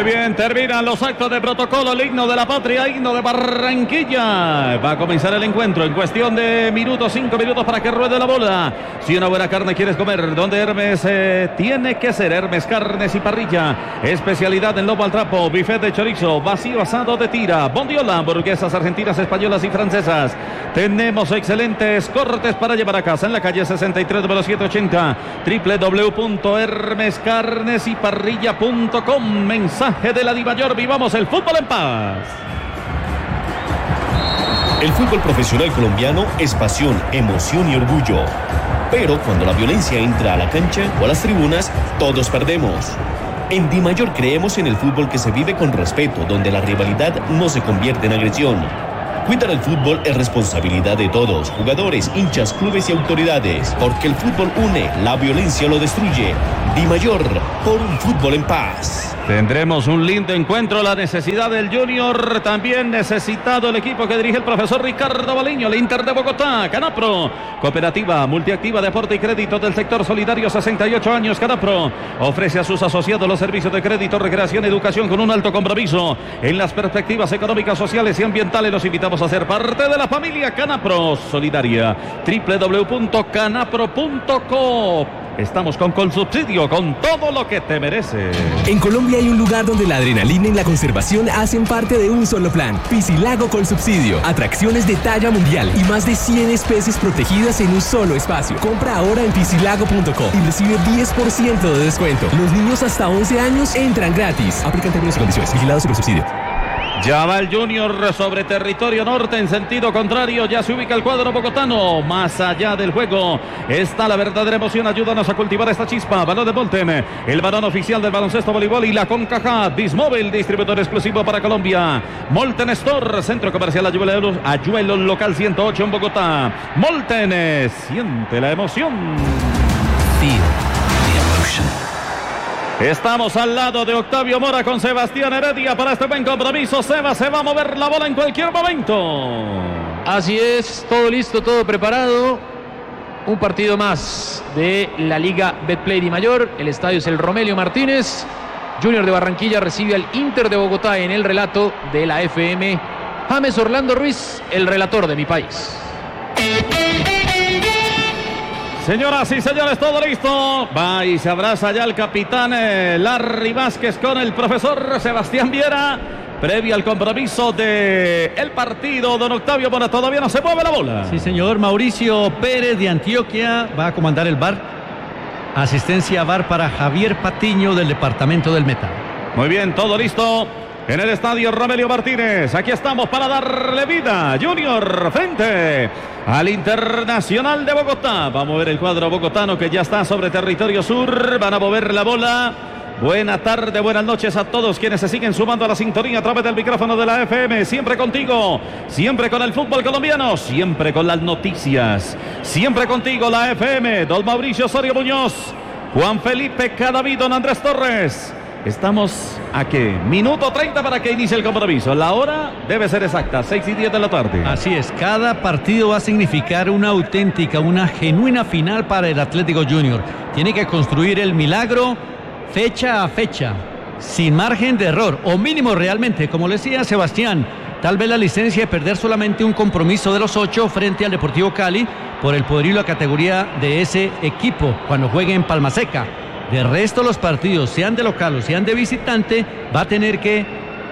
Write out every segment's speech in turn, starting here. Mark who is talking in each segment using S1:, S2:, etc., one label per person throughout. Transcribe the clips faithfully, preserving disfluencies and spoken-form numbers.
S1: Muy bien, terminan los actos de protocolo, el himno de la patria, himno de Barranquilla. Va a comenzar el encuentro en cuestión de minutos, cinco minutos para que ruede la bola. Si una buena carne quieres comer, donde Hermes eh, tiene que ser Hermes Carnes y Parrilla. Especialidad en lomo al trapo, buffet de chorizo, vacío asado de tira, bondiola, hamburguesas argentinas, españolas y francesas. Tenemos excelentes cortes para llevar a casa en la calle sesenta y tres, número setecientos ochenta, doble u doble u doble u punto hermes carnes y parrilla punto com. Mensaje de la Dimayor, vivamos el fútbol en paz.
S2: El fútbol profesional colombiano es pasión, emoción y orgullo. Pero cuando la violencia entra a la cancha o a las tribunas, todos perdemos. En Dimayor creemos en el fútbol que se vive con respeto, donde la rivalidad no se convierte en agresión. Cuidar el fútbol es responsabilidad de todos, jugadores, hinchas, clubes y autoridades, porque el fútbol une, la violencia lo destruye. Dimayor, por un fútbol en paz.
S1: Tendremos un lindo encuentro, la necesidad del Junior, también necesitado el equipo que dirige el profesor Ricardo Baliño, el Inter de Bogotá, Canapro, cooperativa multiactiva de aporte y crédito del sector solidario, sesenta y ocho años. Canapro ofrece a sus asociados los servicios de crédito, recreación y educación con un alto compromiso en las perspectivas económicas, sociales y ambientales. Los invitamos a ser parte de la familia Canapro Solidaria, doble u doble u doble u punto canapro punto co. Estamos con Colsubsidio, con todo lo que te merece.
S3: En Colombia hay un lugar donde la adrenalina y la conservación hacen parte de un solo plan. Piscilago Colsubsidio. Atracciones de talla mundial y más de cien especies protegidas en un solo espacio. Compra ahora en piscilago punto com y recibe diez por ciento de descuento. Los niños hasta once años entran gratis. Aplican términos y condiciones. Vigilados y Colsubsidio.
S1: Ya va el Junior sobre territorio norte en sentido contrario. Ya se ubica el cuadro bogotano. Más allá del juego está la verdadera emoción. Ayúdanos a cultivar esta chispa. Balón de Molten, el balón oficial del baloncesto voleibol y la CONCACAF. Dismóvil, distribuidor exclusivo para Colombia. Molten Store, centro comercial Ayuelo, Ayuelo local ciento ocho en Bogotá. Molten, siente la emoción.
S4: Feel the emotion.
S1: Estamos al lado de Octavio Mora con Sebastián Heredia para este buen compromiso. Seba, se va a mover la bola en cualquier momento.
S5: Así es, todo listo, todo preparado. Un partido más de la Liga Betplay Dimayor. El estadio es el Romelio Martínez. Junior de Barranquilla recibe al Inter de Bogotá en el relato de la F M. James Orlando Ruiz, el relator de mi país.
S1: Señoras y señores, todo listo. Va y se abraza ya el capitán eh, Larry Vázquez con el profesor Sebastián Viera. Previo al compromiso del el partido, don Octavio Mora, todavía no se mueve la bola.
S6: Sí, señor. Mauricio Pérez de Antioquia va a comandar el V A R. Asistencia V A R para Javier Patiño del departamento del Meta.
S1: Muy bien, todo listo. En el estadio Romelio Martínez, aquí estamos para darle vida. Junior frente al Internacional de Bogotá. Va a mover el cuadro bogotano que ya está sobre territorio sur. Van a mover la bola. Buena tarde, buenas noches a todos quienes se siguen sumando a la sintonía a través del micrófono de la F M. Siempre contigo, siempre con el fútbol colombiano, siempre con las noticias. Siempre contigo la F M. Don Mauricio Osorio Muñoz, Juan Felipe Cadavid, don Andrés Torres. Estamos a qué, minuto treinta para que inicie el compromiso. La hora debe ser exacta, seis y diez de la tarde.
S6: Así es, cada partido va a significar una auténtica, una genuina final para el Atlético Junior. Tiene que construir el milagro fecha a fecha, sin margen de error, o mínimo realmente, como le decía Sebastián, tal vez la licencia de perder solamente un compromiso de los ocho frente al Deportivo Cali por el poderío y la categoría de ese equipo cuando juegue en Palma Seca. De resto, los partidos, sean de local o sean de visitante, va a tener que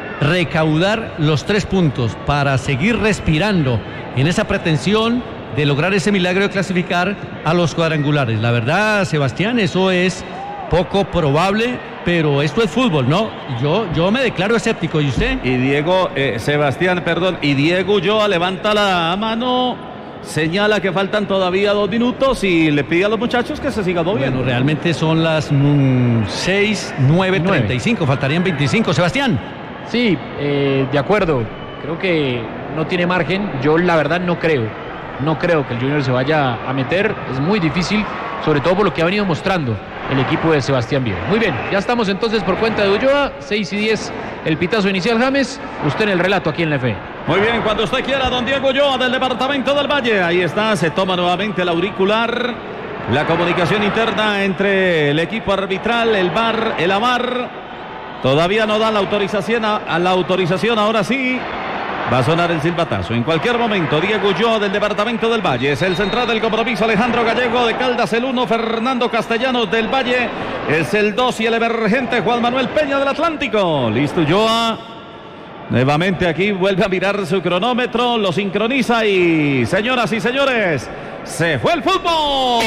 S6: recaudar los tres puntos para seguir respirando en esa pretensión de lograr ese milagro de clasificar a los cuadrangulares. La verdad, Sebastián, eso es poco probable, pero esto es fútbol, ¿no? Yo, yo me declaro escéptico, ¿y usted?
S1: Y Diego, eh, Sebastián, perdón, y Diego Ulloa levanta la mano, señala que faltan todavía dos minutos y le pide a los muchachos que se sigan moviendo.
S6: Bueno, realmente son las mm, seis, nueve, treinta y cinco, faltarían veinticinco. Sebastián.
S5: Sí, eh, de acuerdo. Creo que no tiene margen. Yo la verdad no creo. No creo que el Junior se vaya a meter. Es muy difícil, sobre todo por lo que ha venido mostrando el equipo de Sebastián Viera. Muy bien, ya estamos entonces por cuenta de Ulloa. seis y diez, el pitazo inicial, James. Usted en el relato aquí en la F.
S1: Muy bien, cuando usted quiera, don Diego Ulloa del departamento del Valle. Ahí está, se toma nuevamente el auricular. La comunicación interna entre el equipo arbitral, el V A R, el A M A R Todavía no dan la autorización, a, a la autorización, ahora sí. Va a sonar el silbatazo. En cualquier momento, Diego Ulloa del departamento del Valle. Es el central del compromiso. Alejandro Gallego de Caldas el uno. Fernando Castellanos del Valle es el dos. Y el emergente Juan Manuel Peña del Atlántico. Listo Ulloa. Nuevamente aquí vuelve a mirar su cronómetro. Lo sincroniza y, señoras y señores, se fue el fútbol.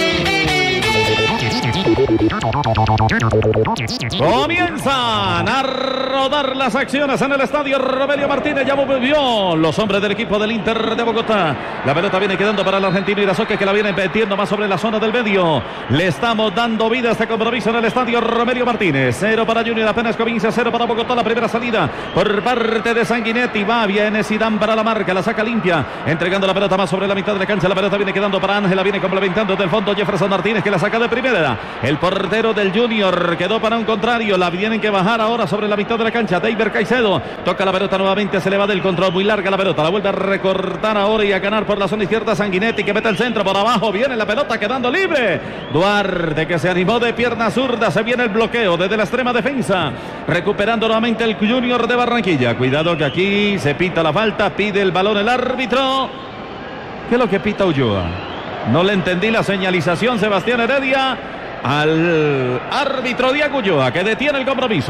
S1: Comienzan a rodar las acciones en el estadio Romelio Martínez. Ya movió los hombres del equipo del Inter de Bogotá. La pelota viene quedando para el argentino Irazoque, que la viene metiendo más sobre la zona del medio. Le estamos dando vida a este compromiso en el estadio Romelio Martínez. Cero para Junior, apenas comienza, cero para Bogotá. La primera salida por parte de Sanguinetti. Va, viene Zidane para la marca, la saca limpia, entregando la pelota más sobre la mitad de la cancha. La pelota viene quedando para Ángela, viene complementando del fondo Jefferson Martínez, que la saca de primera. El portero del Junior quedó para un contrario. La tienen que bajar ahora sobre la mitad de la cancha. David Caicedo toca la pelota nuevamente. Se le va del control. Muy larga la pelota. La vuelve a recortar ahora y a ganar por la zona izquierda. Sanguinetti, que mete el centro por abajo. Viene la pelota quedando libre. Duarte, que se animó de pierna zurda. Se viene el bloqueo desde la extrema defensa. Recuperando nuevamente el Junior de Barranquilla. Cuidado que aquí se pita la falta. Pide el balón el árbitro. ¿Qué es lo que pita Ulloa? No le entendí la señalización, Sebastián Heredia, al árbitro Diego Ulloa, que detiene el compromiso.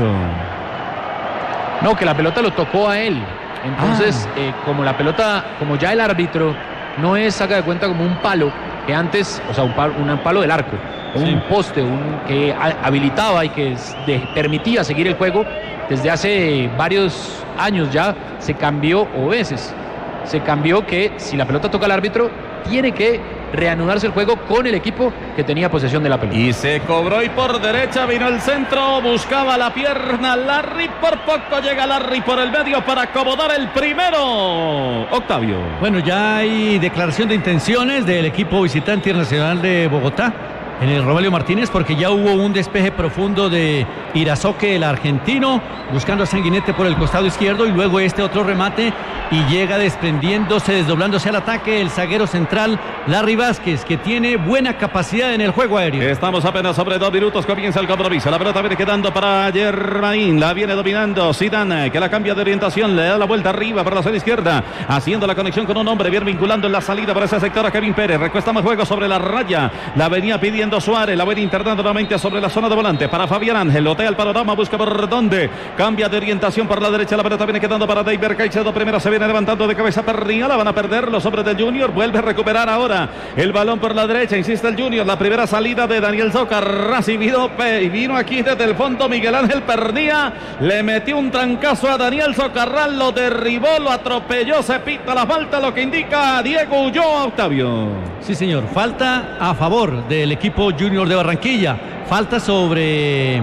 S5: No, que la pelota lo tocó a él. Entonces, ah. eh, como la pelota, como ya el árbitro no es, saca de cuenta, como un palo, que antes, o sea, un palo, un palo del arco, sí. un poste, un, que habilitaba y que de, permitía seguir el juego, desde hace varios años ya se cambió, o veces, se cambió que si la pelota toca al árbitro, tiene que reanudarse el juego con el equipo que tenía posesión de la pelota.
S1: Y se cobró y por derecha vino el centro, buscaba la pierna Larry, por poco llega Larry por el medio para acomodar el primero. Octavio.
S6: Bueno, ya hay declaración de intenciones del equipo visitante internacional de Bogotá en el Romelio Martínez, porque ya hubo un despeje profundo de Irazoque, el argentino, buscando a Sanguinetti por el costado izquierdo, y luego este otro remate, y llega desprendiéndose, desdoblándose al ataque el zaguero central Larry Vázquez, que tiene buena capacidad en el juego aéreo.
S1: Estamos apenas sobre dos minutos, comienza el compromiso. La pelota viene quedando para Germain, la viene dominando Zidane, que la cambia de orientación, le da la vuelta arriba para la zona izquierda, haciendo la conexión con un hombre, bien vinculando en la salida por ese sector a Kevin Pérez. Recuestamos juego sobre la raya, la venía pidiendo Suárez, la va internando nuevamente sobre la zona de volante para Fabián Ángel, lotea el panorama, busca por dónde, cambia de orientación por la derecha, la pelota viene quedando para David Caicedo, primero se viene levantando de cabeza Pernia, la van a perder los hombres del Junior, vuelve a recuperar ahora el balón por la derecha, insiste el Junior, la primera salida de Daniel Socarrás y vino, y vino aquí desde el fondo Miguel Ángel Pernia, le metió un trancazo a Daniel Socarrás, lo derribó, lo atropelló, se pita la falta, lo que indica Diego Ulloa. Octavio.
S6: Sí, señor, falta a favor del equipo Junior de Barranquilla, falta sobre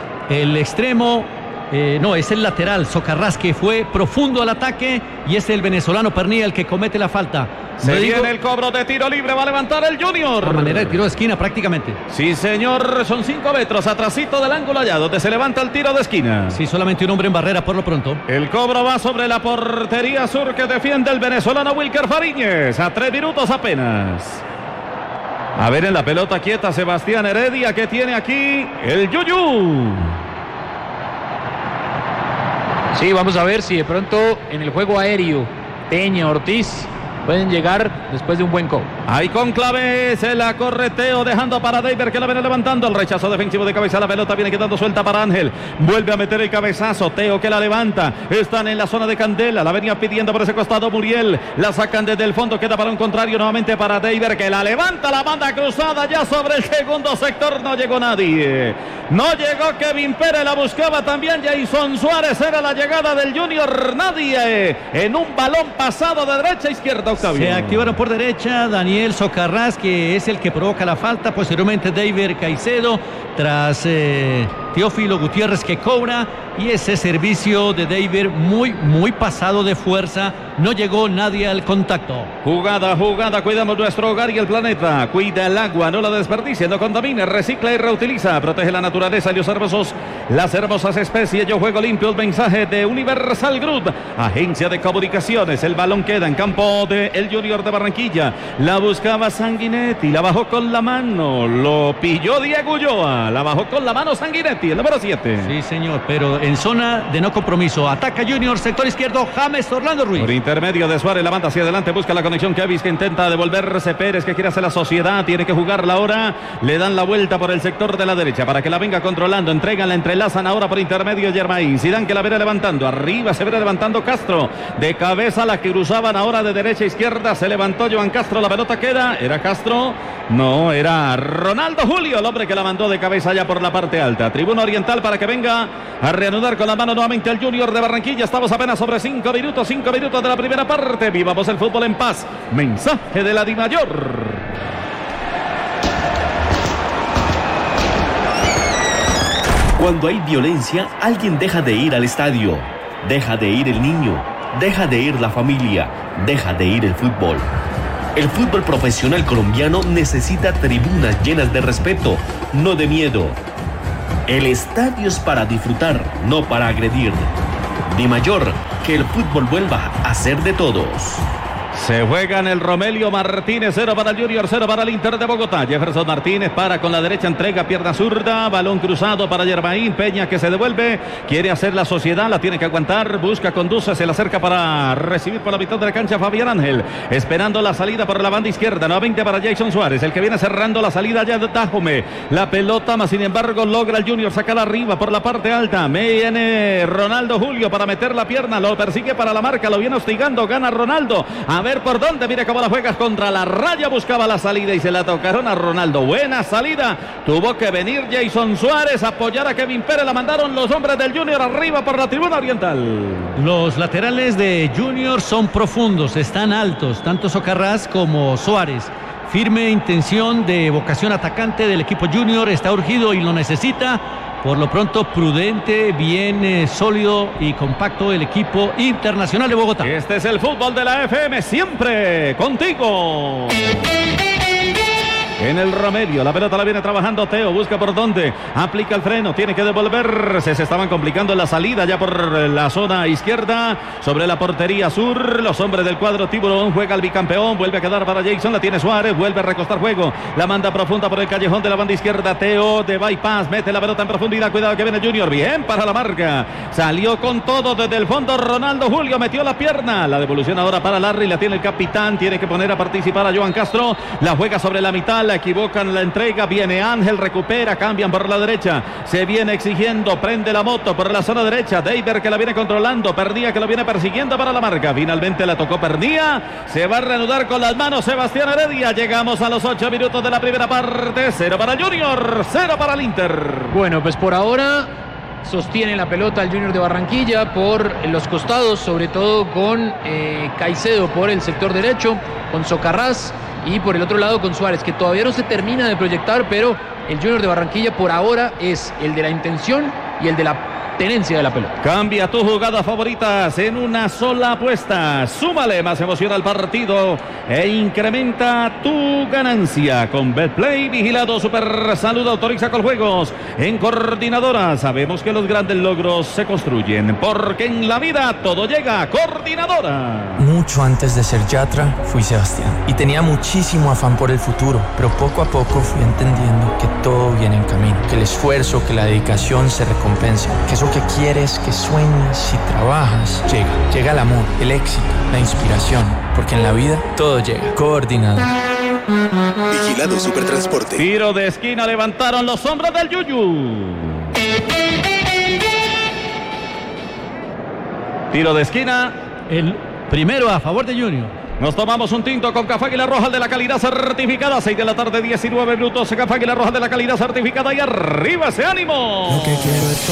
S6: el extremo, eh, no, es el lateral Socarrás, que fue profundo al ataque, y es el venezolano Pernia el que comete la falta.
S1: Se no viene digo, el cobro de tiro libre, va a levantar el Junior.
S6: A manera de tiro de esquina prácticamente.
S1: Sí, señor, son cinco metros atrasito del ángulo allá donde se levanta el tiro de esquina.
S6: Sí, solamente un hombre en barrera por lo pronto.
S1: El cobro va sobre la portería sur que defiende el venezolano Wilker Fariñez, a tres minutos apenas. A ver en la pelota quieta Sebastián Heredia, que tiene aquí el Yuyu.
S5: Sí, vamos a ver si de pronto en el juego aéreo Peña, Ortiz pueden llegar después de un buen cobro.
S1: Ahí con clave se la corre Teo, dejando para David, que la viene levantando. El rechazo defensivo de cabeza, la pelota viene quedando suelta para Ángel. Vuelve a meter el cabezazo, Teo que la levanta. Están en la zona de Candela, la venía pidiendo por ese costado Muriel. La sacan desde el fondo, queda para un contrario nuevamente para David, que la levanta, la banda cruzada ya sobre el segundo sector. No llegó nadie. No llegó Kevin Pérez, la buscaba también Jason Suárez. Era la llegada del Junior, nadie. En un balón pasado de derecha a izquierda. Octavio.
S6: Se activaron por derecha Daniel Socarrás, que es el que provoca la falta, posteriormente David Caicedo, tras eh, Teófilo Gutiérrez, que cobra, y ese servicio de David muy, muy pasado de fuerza, no llegó nadie al contacto.
S1: Jugada, jugada, cuidamos nuestro hogar y el planeta, cuida el agua, no la desperdicie, no contamine, recicla y reutiliza, protege la naturaleza y los hermosos, las hermosas especies. Yo juego limpio, el mensaje de Universal Group, agencia de comunicaciones. El balón queda en campo de el Junior de Barranquilla, la buscaba Sanguinetti, la bajó con la mano, lo pilló Diego Ulloa, la bajó con la mano Sanguinetti. Mendy, el número siete.
S6: Sí, señor, pero en zona de no compromiso. Ataca Junior, sector izquierdo, James Orlando Ruiz.
S1: Por intermedio de Suárez, la banda hacia adelante, busca la conexión Kevin, que intenta devolverse. Pérez, que quiere hacer la sociedad, tiene que jugarla ahora. Le dan la vuelta por el sector de la derecha para que la venga controlando. Entregan, la entrelazan ahora por intermedio Germain. Zidane, que la viene levantando. Arriba se viene levantando Castro. De cabeza la que cruzaban ahora de derecha a izquierda. Se levantó Joan Castro. La pelota queda. ¿Era Castro? No, era Ronaldo Julio, el hombre que la mandó de cabeza ya por la parte alta. Tribuna Oriental para que venga a reanudar con la mano nuevamente al Junior de Barranquilla. Estamos apenas sobre cinco minutos, cinco minutos de la primera parte. Vivamos el fútbol en paz. Mensaje de la Dimayor.
S2: Cuando hay violencia, alguien deja de ir al estadio. Deja de ir el niño. Deja de ir la familia. Deja de ir el fútbol. El fútbol profesional colombiano necesita tribunas llenas de respeto, no de miedo. El estadio es para disfrutar, no para agredir. Dimayor, que el fútbol vuelva a ser de todos.
S1: Se juega en el Romelio Martínez, cero para el Junior, cero para el Inter de Bogotá. Jefferson Martínez para con la derecha, entrega pierna zurda, balón cruzado para Germain. Peña, que se devuelve, quiere hacer la sociedad, la tiene que aguantar, busca, conduce, se la acerca para recibir por la mitad de la cancha Fabián Ángel, esperando la salida por la banda izquierda, nuevamente para Jason Suárez, el que viene cerrando la salida ya de Tajome. La pelota, más sin embargo, logra el Junior sacar arriba por la parte alta. Viene Ronaldo Julio para meter la pierna, lo persigue para la marca, lo viene hostigando, gana Ronaldo. A ver por dónde, mire cómo la juegas contra la raya, buscaba la salida y se la tocaron a Ronaldo. Buena salida, tuvo que venir Jason Suárez a apoyar a Kevin Pérez, la mandaron los hombres del Junior arriba por la tribuna oriental.
S6: Los laterales de Junior son profundos, están altos, tanto Socarrás como Suárez. Firme intención de vocación atacante del equipo Junior, está urgido y lo necesita. Por lo pronto, prudente, bien eh, sólido y compacto el equipo Internacional de Bogotá.
S1: Este es el fútbol de la F M, siempre contigo. En el Romelio, la pelota la viene trabajando Teo, busca por dónde, aplica el freno, tiene que devolverse, se estaban complicando la salida ya por la zona izquierda, sobre la portería sur, los hombres del cuadro Tiburón, juega el bicampeón, vuelve a quedar para Jason, la tiene Suárez, vuelve a recostar juego, la manda profunda por el callejón de la banda izquierda, Teo de bypass, mete la pelota en profundidad, cuidado que viene Junior, bien para la marca, salió con todo desde el fondo Ronaldo Julio, metió la pierna, la devolución ahora para Larry, la tiene el capitán, tiene que poner a participar a Joan Castro, la juega sobre la mitad, la equivocan la entrega, viene Ángel, recupera, cambian por la derecha, se viene exigiendo, prende la moto por la zona derecha, Deiber que la viene controlando, Perdía que lo viene persiguiendo para la marca, finalmente la tocó Perdía, se va a reanudar con las manos Sebastián Heredia, llegamos a los ocho minutos de la primera parte, cero para el Junior, cero para el Inter.
S5: Bueno, pues por ahora sostiene la pelota el Junior de Barranquilla por los costados, sobre todo con eh, Caicedo por el sector derecho, con Socarrás y por el otro lado con Suárez, que todavía no se termina de proyectar, pero el Junior de Barranquilla por ahora es el de la intención y el de la tenencia de la pelota.
S1: Cambia tus jugadas favoritas en una sola apuesta. Súmale más emoción al partido e incrementa tu ganancia con Betplay, vigilado Super Salud, autoriza con juegos en Coordinadora. Sabemos que los grandes logros se construyen porque en la vida todo llega a Coordinadora.
S7: Mucho antes de ser Yatra fui Sebastián y tenía muchísimo afán por el futuro, pero poco a poco fui entendiendo que todo viene en camino, que el esfuerzo, que la dedicación se recompensa, que eso que quieres, que sueñas y trabajas, llega. Llega el amor, el éxito, la inspiración, porque en la vida todo llega. Coordinado.
S8: Vigilado Supertransporte.
S1: Tiro de esquina, levantaron los hombres del Yuyu. Tiro de esquina.
S6: El primero a favor de Junior.
S1: Nos tomamos un tinto con Café Águila Roja de la calidad certificada. seis de la tarde, diecinueve minutos. Café Águila Roja de la calidad certificada. Y arriba ese ánimo.
S8: Lo que quiero es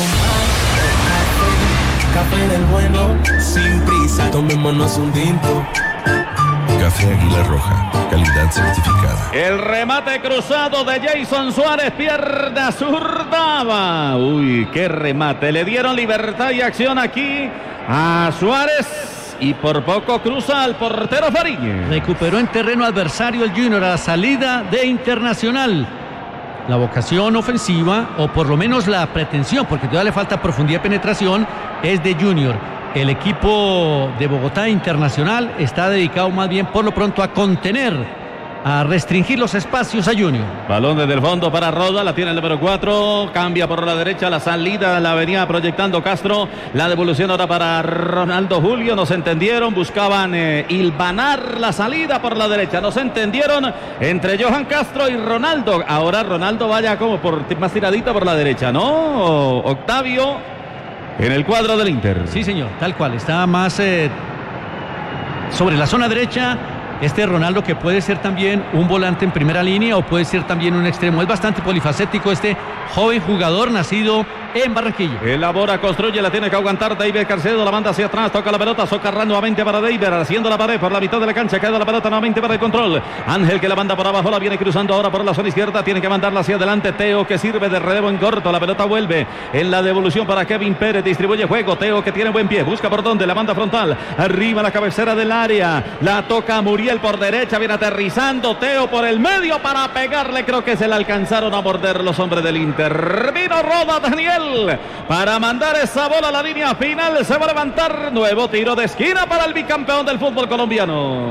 S8: tomar café del bueno, sin prisa. Tomémonos un tinto.
S9: Café Águila Roja, calidad certificada.
S1: El remate cruzado de Jason Suárez, pierna zurda. Uy, qué remate. Le dieron libertad y acción aquí a Suárez. Y por poco cruza al portero Fariñez.
S6: Recuperó en terreno adversario el Junior a la salida de Internacional. La vocación ofensiva, o por lo menos la pretensión, porque todavía le falta profundidad de penetración, es de Junior. El equipo de Bogotá Internacional está dedicado más bien por lo pronto a contener a restringir los espacios a Junior.
S1: Balón desde el fondo para Roda, la tiene el número cuatro, cambia por la derecha, la salida la venía proyectando Castro, la devolución ahora para Ronaldo Julio, no se entendieron, buscaban eh, hilvanar la salida por la derecha, no se entendieron entre Johan Castro y Ronaldo, ahora Ronaldo vaya como por más tiradita por la derecha, ¿no? Octavio en el cuadro del Inter.
S6: Sí, señor, tal cual, está más eh, sobre la zona derecha. Este Ronaldo, que puede ser también un volante en primera línea o puede ser también un extremo. Es bastante polifacético este joven jugador nacido en Barranquilla.
S1: Elabora, construye, la tiene que aguantar David Carcedo, la manda hacia atrás, toca la pelota, Socarrán nuevamente para David, haciendo la pared por la mitad de la cancha, queda la pelota nuevamente para el control. Ángel que la manda por abajo, la viene cruzando ahora por la zona izquierda, tiene que mandarla hacia adelante. Teo que sirve de relevo en corto, la pelota vuelve en la devolución para Kevin Pérez, distribuye juego. Teo que tiene buen pie, busca por dónde, la manda frontal, arriba la cabecera del área, la toca Muriel por derecha, viene aterrizando Teo por el medio para pegarle, creo que se le alcanzaron a morder los hombres del Inter. Vino Roda Daniel para mandar esa bola a la línea final, se va a levantar, nuevo tiro de esquina para el bicampeón del fútbol colombiano.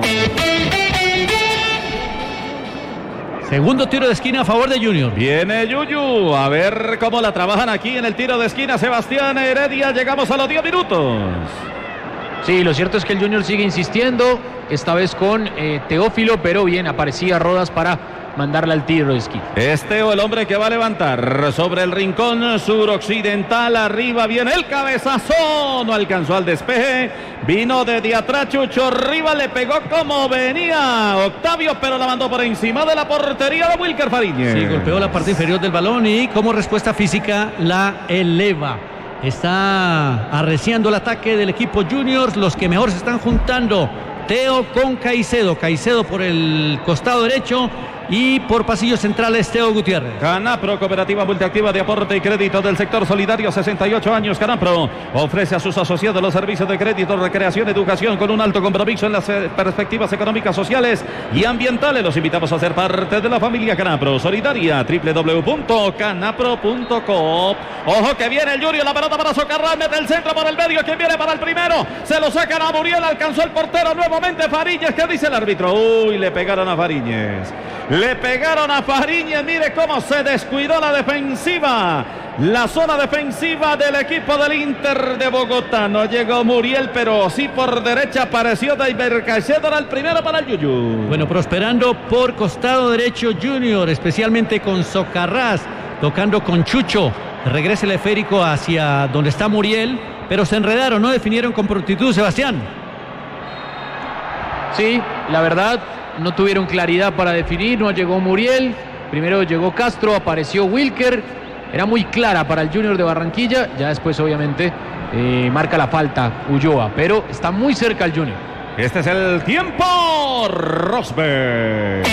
S6: Segundo tiro de esquina a favor de Junior.
S1: Viene Yuyu, a ver cómo la trabajan aquí en el tiro de esquina Sebastián Heredia, llegamos a los diez minutos.
S5: Sí, lo cierto es que el Junior sigue insistiendo, esta vez con eh, Teófilo, pero bien, aparecía Rodas para mandarla al tiro de esquina.
S1: Es Teo el hombre que va a levantar sobre el rincón suroccidental, arriba viene el cabezazo, no alcanzó al despeje, vino de atrás Chucho Rivas, le pegó como venía Octavio, pero la mandó por encima de la portería de Wilker Fariñez.
S6: Sí, golpeó la parte inferior del balón y como respuesta física la eleva. Está arreciando el ataque del equipo Juniors, los que mejor se están juntando. Teo con Caicedo, Caicedo por el costado derecho y por pasillos centrales Teo Gutiérrez.
S1: Canapro, cooperativa multiactiva de aporte y crédito del sector solidario, sesenta y ocho años. Canapro ofrece a sus asociados los servicios de crédito, recreación, educación con un alto compromiso en las perspectivas económicas, sociales y ambientales. Los invitamos a ser parte de la familia Canapro Solidaria, doble u doble u doble u punto canapro punto com. Ojo que viene el Junior, la pelota para Socarrán, mete el centro por el medio, quien viene para el primero, se lo sacan a Muriel, alcanzó el portero nuevamente Fariñez. ¿Qué dice el árbitro? Uy, le pegaron a Fariñez. Le pegaron a Fariñez, mire cómo se descuidó la defensiva, la zona defensiva del equipo del Inter de Bogotá. No llegó Muriel, pero sí por derecha apareció David Caicedo, era el primero para el Yuyu.
S6: Bueno, prosperando por costado derecho Junior, especialmente con Socarrás, tocando con Chucho. Regresa el esférico hacia donde está Muriel, pero se enredaron, no definieron con prontitud, Sebastián.
S5: Sí, la verdad, no tuvieron claridad para definir, no llegó Muriel, primero llegó Castro, apareció Wilker, era muy clara para el Junior de Barranquilla, ya después obviamente eh, marca la falta Ulloa, pero está muy cerca el Junior.
S1: Este es el tiempo, Rosberg.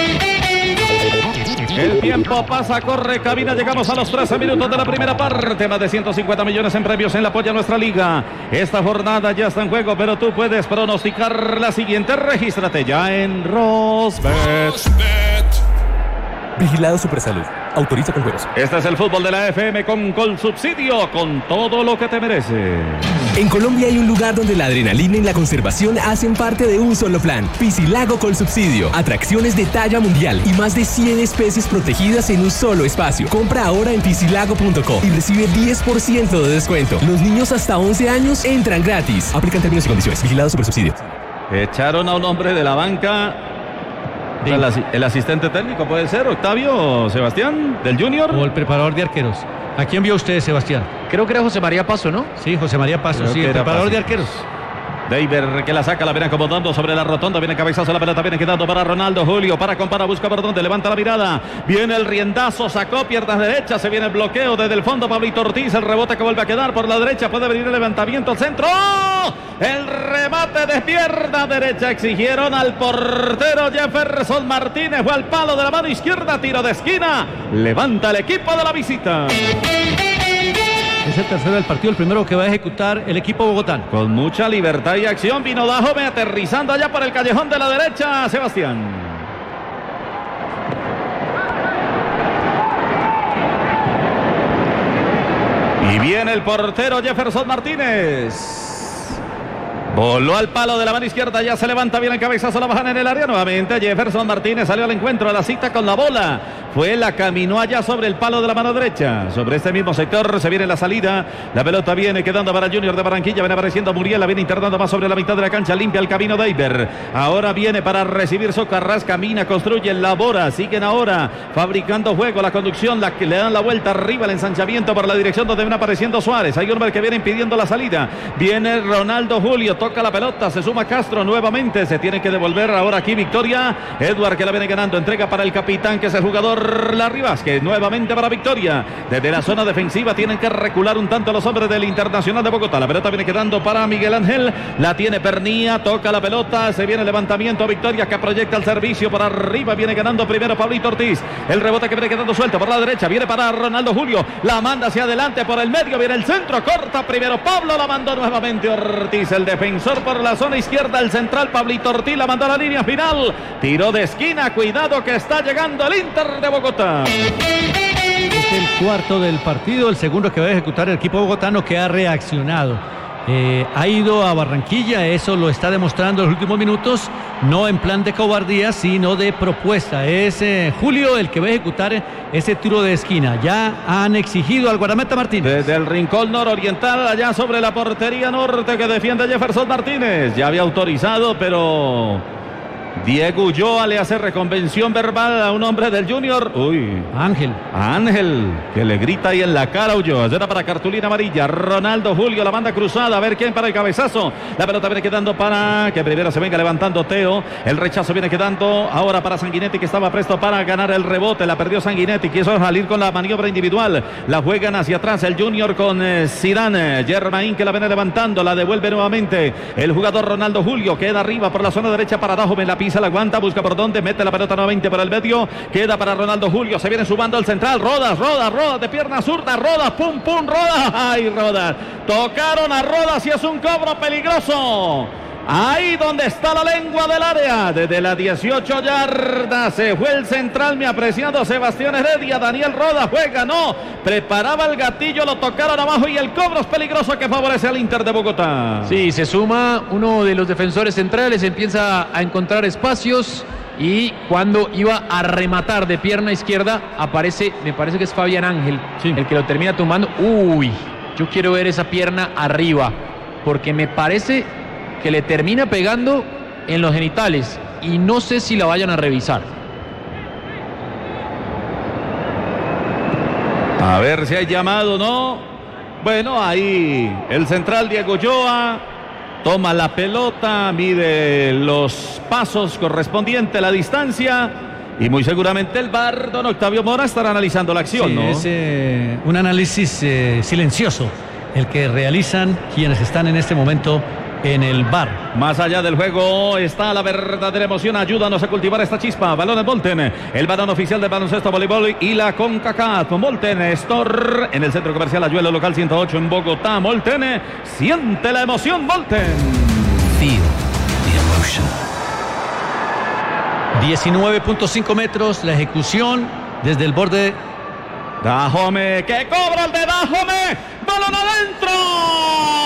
S1: El tiempo pasa, corre, cabina, llegamos a los trece minutos de la primera parte, más de ciento cincuenta millones en premios en la apoya nuestra liga. Esta jornada ya está en juego, pero tú puedes pronosticar la siguiente, regístrate ya en Rosbet.
S3: Vigilado Supersalud. Autoriza con juegos.
S1: Este es el fútbol de la F M con Colsubsidio, con todo lo que te merece.
S3: En Colombia hay un lugar donde la adrenalina y la conservación hacen parte de un solo plan. Piscilago Colsubsidio. Atracciones de talla mundial y más de cien especies protegidas en un solo espacio. Compra ahora en piscilago punto co y recibe diez por ciento de descuento. Los niños hasta once años entran gratis. Aplican términos y condiciones. Vigilado Supersubsidio.
S1: Echaron a un hombre de la banca. El, as el asistente técnico puede ser Octavio, Sebastián, del Junior.
S6: O el preparador de arqueros. ¿A quién vio usted, Sebastián?
S5: Creo que era José María Paso, ¿no?
S6: Sí, José María Paso,
S1: Creo
S6: sí, el preparador
S1: Paso.
S6: de arqueros.
S1: David que la saca, la viene acomodando sobre la rotonda, viene cabezazo, la pelota viene quedando para Ronaldo Julio, para compara, busca por donde, levanta la mirada, viene el riendazo, sacó piernas derechas, se viene el bloqueo desde el fondo, Pablito Ortiz, el rebote que vuelve a quedar por la derecha, puede venir el levantamiento al centro, ¡oh! El remate de pierna derecha, exigieron al portero Jefferson Martínez, fue al palo de la mano izquierda, tiro de esquina, levanta el equipo de la visita.
S6: Es el tercero del partido, el primero que va a ejecutar el equipo bogotano.
S1: Con mucha libertad y acción vino Dajome aterrizando allá por el callejón de la derecha, Sebastián. Y viene el portero Jefferson Martínez. Voló al palo de la mano izquierda, ya se levanta bien el cabezazo, la bajan en el área nuevamente. Jefferson Martínez salió al encuentro, a la cita con la bola. Fue, la caminó allá sobre el palo de la mano derecha. Sobre este mismo sector se viene la salida. La pelota viene quedando para el Junior de Barranquilla. Viene apareciendo Muriel, la viene internando más sobre la mitad de la cancha. Limpia el camino de Eiber. Ahora viene para recibir Socarrás. Camina, construye, elabora. Siguen ahora fabricando juego. La conducción, la que le dan la vuelta arriba, el ensanchamiento por la dirección donde viene apareciendo Suárez. Hay un hombre que viene impidiendo la salida. Viene Ronaldo Julio. Toca la pelota. Se suma Castro nuevamente. Se tiene que devolver ahora aquí Victoria. Edward que la viene ganando. Entrega para el capitán, que es el jugador Larry Vázquez. Nuevamente para Victoria. Desde la zona defensiva tienen que recular un tanto los hombres del Internacional de Bogotá. La pelota viene quedando para Miguel Ángel. La tiene Pernía. Toca la pelota. Se viene el levantamiento. Victoria que proyecta el servicio por arriba. Viene ganando primero Pablito Ortiz. El rebote que viene quedando suelto por la derecha. Viene para Ronaldo Julio. La manda hacia adelante por el medio. Viene el centro. Corta primero Pablo. La mandó nuevamente Ortiz. El defensor por la zona izquierda. El central Pablito Ortiz. La mandó a la línea final. Tiro de esquina. Cuidado que está llegando el Inter de Bogotá.
S6: Es el cuarto del partido, el segundo que va a ejecutar el equipo bogotano, que ha reaccionado. Eh, ha ido a Barranquilla, eso lo está demostrando en los últimos minutos, no en plan de cobardía, sino de propuesta. Es eh, Julio el que va a ejecutar ese tiro de esquina. Ya han exigido al guardameta Martínez.
S1: Desde el rincón nororiental, allá sobre la portería norte que defiende Jefferson Martínez. Ya había autorizado, pero Diego Ulloa le hace reconvención verbal a un hombre del Junior. Uy.
S6: Ángel.
S1: Ángel, que le grita ahí en la cara a Ulloa. Era para cartulina amarilla. Ronaldo Julio, la banda cruzada. A ver quién para el cabezazo. La pelota viene quedando para que primero se venga levantando Teo. El rechazo viene quedando ahora para Sanguinetti, que estaba presto para ganar el rebote. La perdió Sanguinetti. Quiso salir con la maniobra individual. La juegan hacia atrás el Junior con eh, Zidane. Germain que la viene levantando. La devuelve nuevamente el jugador Ronaldo Julio. Queda arriba por la zona derecha para Dajo. La pisa, la aguanta, busca por dónde, mete la pelota nuevamente por el medio, queda para Ronaldo Julio, se viene subando al central, Rodas, Rodas, Rodas de pierna zurda, Rodas, pum, pum, Rodas, ay, Rodas, tocaron a Rodas y es un cobro peligroso. Ahí donde está la lengua del área, desde las dieciocho yardas, se fue el central, mi apreciado Sebastián Heredia. Daniel Rodas juega, no, preparaba el gatillo, lo tocaron abajo y el cobro es peligroso que favorece al Inter de Bogotá.
S5: Sí, se suma uno de los defensores centrales, empieza a encontrar espacios y cuando iba a rematar de pierna izquierda, aparece, me parece que es Fabián Ángel, sí, el que lo termina tumbando. Uy, yo quiero ver esa pierna arriba, porque me parece que le termina pegando en los genitales y no sé si la vayan a revisar.
S1: A ver si hay llamado o no. Bueno, ahí el central Diego Ulloa toma la pelota, mide los pasos correspondientes, la distancia, y muy seguramente el V A R, don Octavio Mora, estará analizando la acción,
S6: sí,
S1: ¿no?
S6: Es eh, un análisis eh, silencioso el que realizan quienes están en este momento en el V A R.
S1: Más allá del juego está la verdadera emoción. Ayúdanos a cultivar esta chispa. Balones Molten, el balón oficial del baloncesto, voleibol y la CONCACAF. Molten Store en el centro comercial Ayuelo, local ciento ocho en Bogotá. Molten, siente la emoción, Molten.
S4: Feel the emotion.
S6: diecinueve punto cinco metros la ejecución desde el borde.
S1: Dajome, que cobra el de Dajome. Balón adentro.